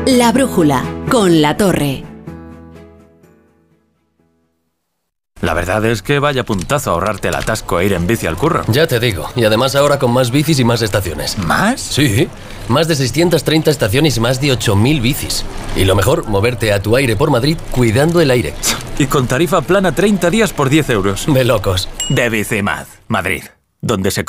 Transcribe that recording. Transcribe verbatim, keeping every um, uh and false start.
La Brújula, con La Torre. La verdad es que vaya puntazo ahorrarte el atasco e ir en bici al curro. Ya te digo, y además ahora con más bicis y más estaciones. ¿Más? Sí, más de seiscientas treinta estaciones y más de ocho mil bicis. Y lo mejor, moverte a tu aire por Madrid cuidando el aire. Y con tarifa plana treinta días por diez euros. De locos. De Bicimad, Madrid, donde se